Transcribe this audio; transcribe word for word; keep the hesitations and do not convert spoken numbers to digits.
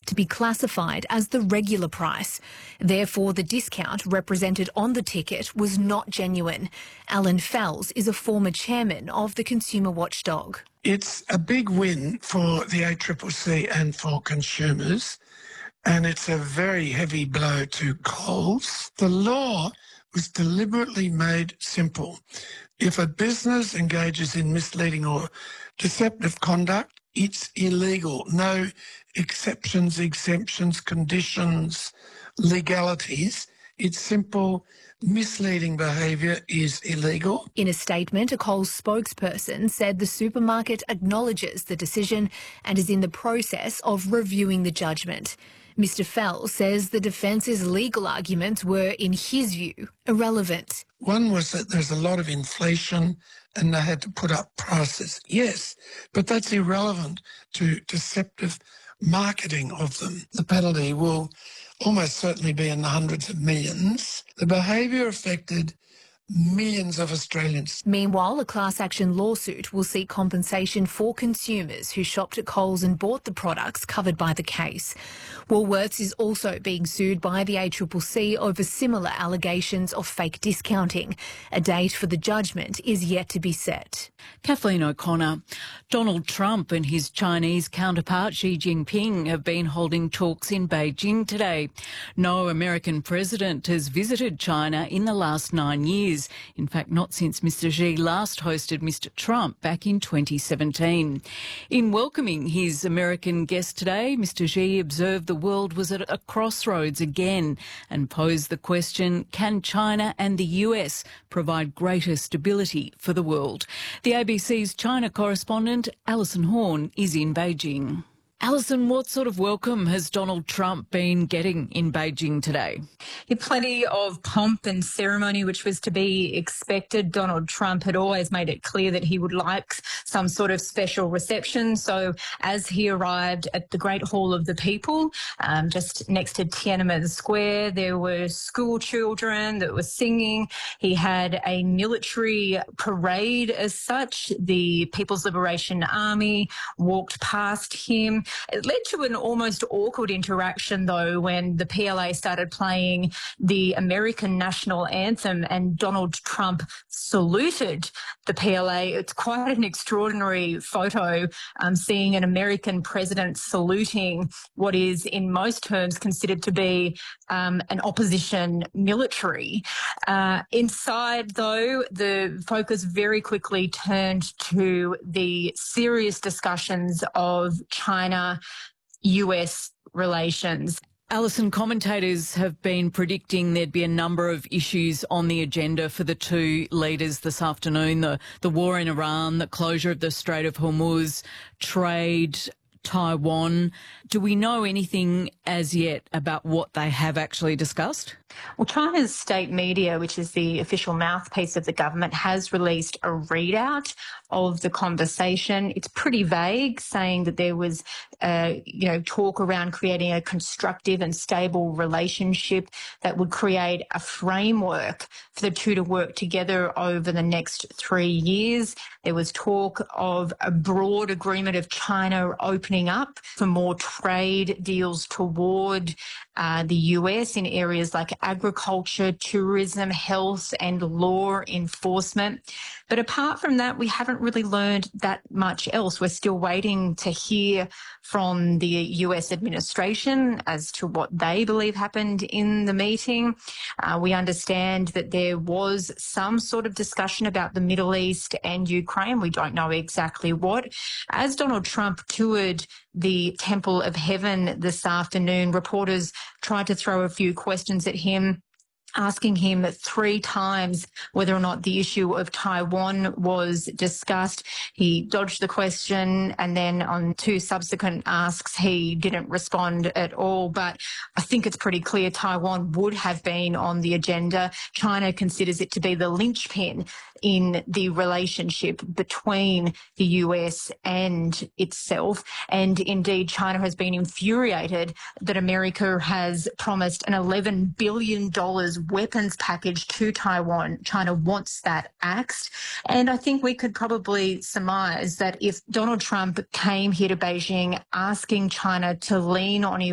to be classified as the regular price. Therefore, the discount represented on the ticket was not genuine. Alan Fells is a former chairman of the consumer watchdog. It's a big win for the A C C C and for consumers, and it's a very heavy blow to Coles. The law was deliberately made simple. If a business engages in misleading or deceptive conduct, it's illegal. No exceptions, exemptions, conditions, legalities. It's simple. Misleading behaviour is illegal. In a statement, a Coles spokesperson said the supermarket acknowledges the decision and is in the process of reviewing the judgment. Mister Fell says the defence's legal arguments were, in his view, irrelevant. One was that there's a lot of inflation and they had to put up prices. Yes, but that's irrelevant to deceptive marketing of them. The penalty will almost certainly be in the hundreds of millions. The behaviour affected millions of Australians. Meanwhile, a class action lawsuit will seek compensation for consumers who shopped at Coles and bought the products covered by the case. Woolworths is also being sued by the A C C C over similar allegations of fake discounting. A date for the judgment is yet to be set. Kathleen O'Connor. Donald Trump and his Chinese counterpart Xi Jinping have been holding talks in Beijing today. No American president has visited China in the last nine years. In fact, not since Mister Xi last hosted Mister Trump back in twenty seventeen. In welcoming his American guest today, Mister Xi observed the world was at a crossroads again and posed the question, can China and the U S provide greater stability for the world? The A B C's China correspondent Alison Horn is in Beijing. Alison, what sort of welcome has Donald Trump been getting in Beijing today? Yeah, plenty of pomp and ceremony, which was to be expected. Donald Trump had always made it clear that he would like some sort of special reception. So as he arrived at the Great Hall of the People, um, just next to Tiananmen Square, there were school children that were singing. He had a military parade as such. The People's Liberation Army walked past him. It led to an almost awkward interaction, though, when the P L A started playing the American national anthem and Donald Trump saluted the P L A. It's quite an extraordinary photo, um, seeing an American president saluting what is, in most terms, considered to be um, an opposition military. Uh, inside, though, the focus very quickly turned to the serious discussions of China U S relations. Alison, commentators have been predicting there'd be a number of issues on the agenda for the two leaders this afternoon, the, the war in Iran, the closure of the Strait of Hormuz, trade, Taiwan. Do we know anything as yet about what they have actually discussed? Well, China's state media, which is the official mouthpiece of the government, has released a readout of the conversation. It's pretty vague, saying that there was, uh, you know, talk around creating a constructive and stable relationship that would create a framework for the two to work together over the next three years. There was talk of a broad agreement of China opening up for more trade deals toward uh, the U S in areas like agriculture, tourism, health and law enforcement. But apart from that, we haven't really learned that much else. We're still waiting to hear from the U S administration as to what they believe happened in the meeting. Uh, we understand that there was some sort of discussion about the Middle East and Ukraine. We don't know exactly what. As Donald Trump toured the Temple of Heaven this afternoon, reporters tried to throw a few questions at him, asking him three times whether or not the issue of Taiwan was discussed. He dodged the question, and then on two subsequent asks, he didn't respond at all. But I think it's pretty clear Taiwan would have been on the agenda. China considers it to be the linchpin in the relationship between the U S and itself. And indeed, China has been infuriated that America has promised an eleven billion dollars weapons package to Taiwan. China wants that axed. And I think we could probably surmise that if Donald Trump came here to Beijing asking China to lean on